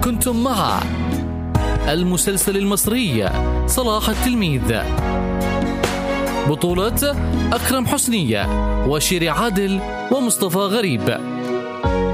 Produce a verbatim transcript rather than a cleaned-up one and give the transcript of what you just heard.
كنتم مع المسلسل المصري صلاح التلميذ، بطولة أكرم حسنية وشيري عادل ومصطفى غريب.